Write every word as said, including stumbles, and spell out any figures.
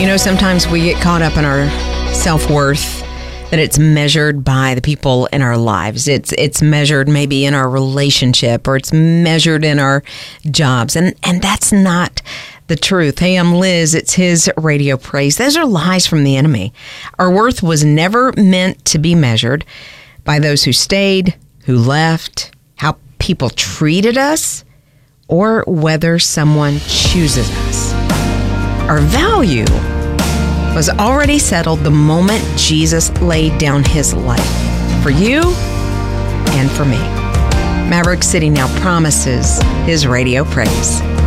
You know, sometimes we get caught up in our self-worth, that it's measured by the people in our lives. It's it's measured maybe in our relationship, or it's measured in our jobs. And, and that's not the truth. Hey, I'm Liz. It's His Radio Praise. Those are lies from the enemy. Our worth was never meant to be measured by those who stayed, who left, how people treated us, or whether someone chooses us. Our value was already settled the moment Jesus laid down his life for you and for me. Maverick City now promises His Radio Praise.